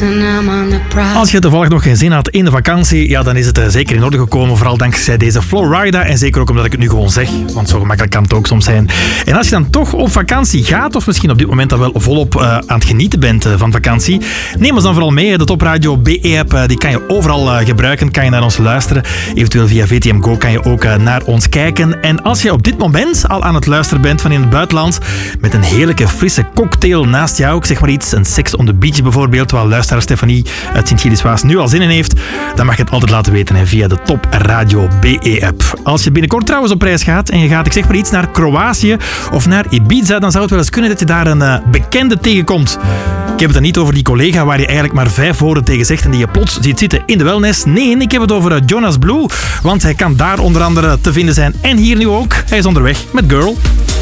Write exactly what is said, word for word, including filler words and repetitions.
Als je toevallig nog geen zin had in de vakantie, ja, dan is het uh, zeker in orde gekomen. Vooral dankzij deze Florida. En zeker ook omdat ik het nu gewoon zeg. Want zo gemakkelijk kan het ook soms zijn. En als je dan toch op vakantie gaat, of misschien op dit moment dan wel volop uh, aan het genieten bent uh, van vakantie, neem ons dan vooral mee. De Top Radio B E-app, uh, die kan je overal uh, gebruiken. Kan je naar ons luisteren. Eventueel via V T M Go kan je ook uh, naar ons kijken. En als je op dit moment al aan het luisteren bent van in het buitenland, met een heerlijke frisse cocktail naast jou, ik zeg maar iets, een Sex on the Beach bijvoorbeeld, waar luisteraar Stefanie uit Sint-Gilles-Waas nu al zin in heeft, dan mag je het altijd laten weten hè, via de Top Radio B E-app. Als je binnenkort trouwens op reis gaat en je gaat, ik zeg maar iets, naar Kroatië of naar Ibiza, dan zou het wel eens kunnen dat je daar een uh, bekende tegenkomt. Ik heb het dan niet over die collega waar je eigenlijk maar vijf woorden tegen zegt en die je plots ziet zitten in de wellness. Nee, ik heb het over uh, Jonas Blue, want hij kan daar onder andere te vinden zijn en hier nu ook. Hij is onderweg met Girl.